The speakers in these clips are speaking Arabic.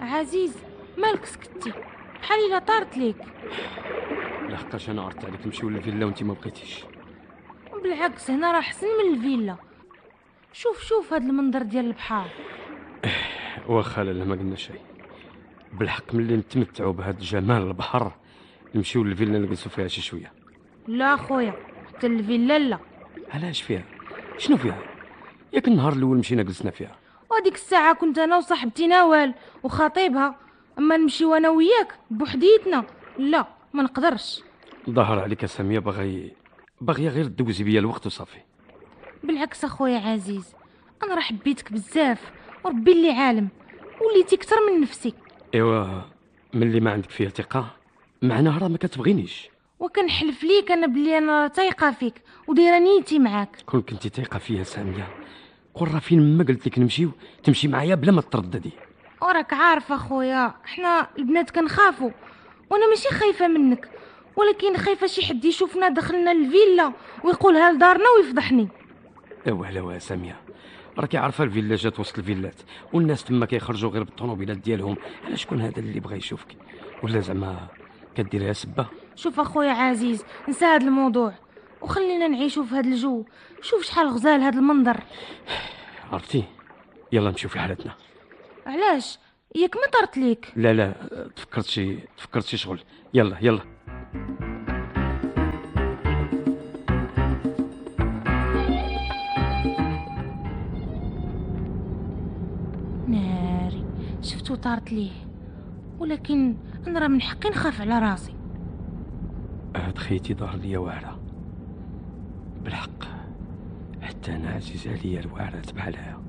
عزيز مالك سكتي بحال الا طارت ليك؟ لحقاش انا عرضت عليك نمشيو للفيلا وانت ما بغيتيش. بالعكس هنا راه حسن من الفيلا. شوف هاد المنظر ديال البحر. واخا لا ما قلنا شيء، بالحق ملي نتمتعوا بهذا جمال البحر نمشيو للفيلا نجلسوا فيها شي شويه. لا خويا حتى الفيلا لا. علاش فيها؟ شنو فيها؟ ياك النهار الاول مشينا جلسنا فيها وديك الساعه كنت انا وصاحبتي نوال وخطيبها، اما نمشيو انا وياك بوحديتنا لا ما نقدرش. ظاهر عليك ساميه باغيه غير تدوزي بيا الوقت وصافي. بالعكس اخويا عزيز، انا راه حبيتك بزاف وربي اللي عالم وليتي اكثر من نفسي. ايوا ملي ما عندك فيها ثقه معناها راه ما كتبغينيش. وكنحلف ليك انا بلي انا تايقه فيك ودايره نيتي معاك. كون كنتي ثقه فيا ساميه قول راه فين ما قلت لك نمشيو تمشي معايا بلا ما ترددي. وراك عارف اخويا احنا البنات كنخافوا، وانا ماشي خايفه منك، ولكن خايفه شي حد يشوفنا دخلنا الفيلا ويقولها لدارنا ويفضحني. لا ساميه راكي عارفه الفيلاجات وسط الفيلات والناس تما كيخرجوا غير بالطوموبيلات ديالهم، علاش شكون هذا اللي بغى يشوفك؟ ولا زعما كديريها سبه؟ شوف اخويا عزيز نسى هذا الموضوع وخلينا نعيشوا في هذا الجو. شوف شحال غزال هذا المنظر. عرفتي يلا نمشيو في حالتنا. علاش ياك ما طرت ليك؟ لا تفكرت شي شغل. يلا ناري شفتو طارت ليه، ولكن انا راه من حقي نخاف على راسي. هاد خيتي ظهر ليا واعره بالحق، حتى انا عزيز عليا الواعرات بحالها.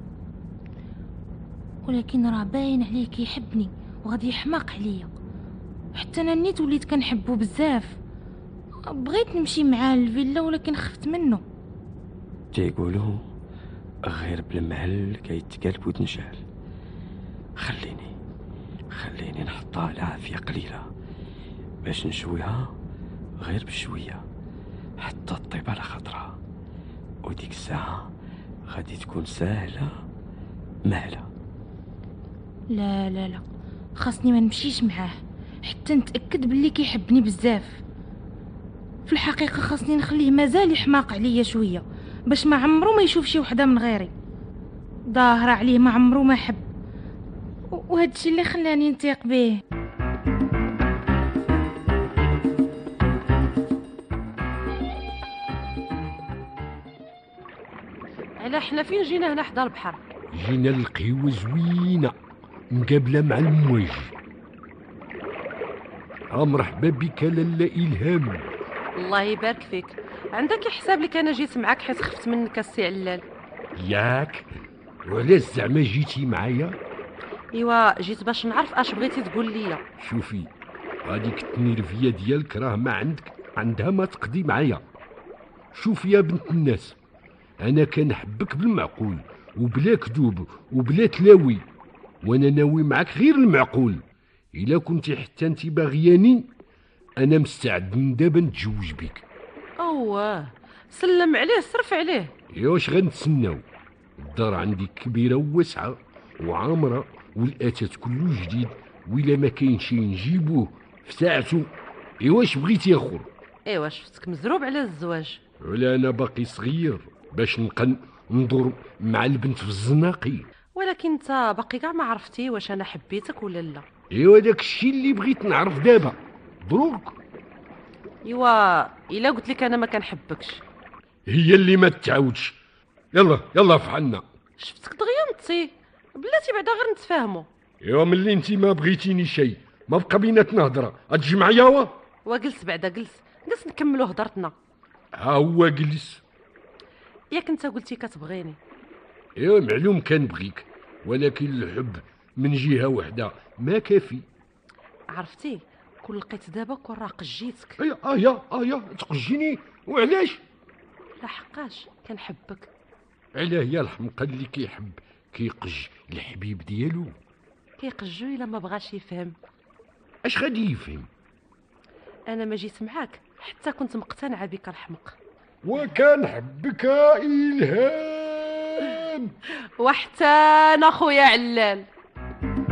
ولكن راه باين عليه كيحبني وغادي يحماق عليا، حتى انا نيت وليت كنحبو بزاف. بغيت نمشي معاه للفيلا ولكن خفت منه. تيقولوا غير بالمهل كيتقلب وتنشال. خليني نحطها على عافيه قليله باش نشويها غير بشويه حتى تطيب على خاطرها، وديك الساعه غادي تكون سهله مهله. لا خاصني ما نمشيش معاه حتى نتاكد باللي كيحبني بزاف. في الحقيقه خاصني نخليه مازال يحماق عليا شويه باش ما عمرو ما يشوف شي وحده من غيري. ظاهر عليه ما عمرو ما حب، وهذا الشيء اللي خلاني نثيق به. على حنا فين جينا هنا حدا البحر؟ جينا للقهوة زوينة مقابلة مع المواج. مرحبا بك لاله إلهام. الله يبارك فيك. عندك حساب لك انا جيت معاك حيت خفت منك السي علال. ياك وعلاش زعما جيتي معايا؟ ايوا جيت باش نعرف اش بغيتي تقول لي. شوفي هذيك التنيرفيه ديالك راه ما عندها ما تقضي معايا. شوفي يا بنت الناس، انا كنحبك بالمعقول وبلا كذوب وبلا تلاوي، وانا ناوي معاك غير المعقول. الا كنتي حتى انت باغياني انا مستعد من دابا نتزوج بك. اوه سلم عليه صرف عليه. واش غنتسناو؟ الدار عندي كبيره وواسعه وعامره والاتات كله جديد، وإلا ما كاين شي نجيبوه في ساعته. واش بغيتي يا خور؟ ايوا شفتك مزروب على الزواج. ولا انا باقي صغير باش ندور مع البنت في الزناقي. ولكن انت باقي كاع ما عرفتي واش انا حبيتك ولا لا. داك الشيء اللي بغيت نعرف دابا دروك. ايوا الا قلت لك انا ما كنحبكش هي اللي ما تتعاودش. يلا فحالنا. شفتك دغيا نطي بلاتي بعدا غير نتفاهموا. ملي انت ما بغيتيني شيء ما بقى بيناتنا هضره. غتجي معايا؟ وجلس بعدا جلس نكملوا هضرتنا. ها هو جلس. ياك انت قلتي كتبغيني. معلوم كنبغيك، ولكن الحب من جهه وحده ما كافي. عرفتي كون لقيت دابا كون راه قجيتك. يا تقجيني. وعلاش؟ لحقاش كنحبك. علاه يا الحمقى اللي كيحب كيقج الحبيب ديالو؟ كيقجو الا ما بغاش يفهم. اش غادي يفهم؟ انا ما جيت معاك حتى كنت مقتنعه بك الحمق. وكنحبك إلهام. وحتى انا خويا علال.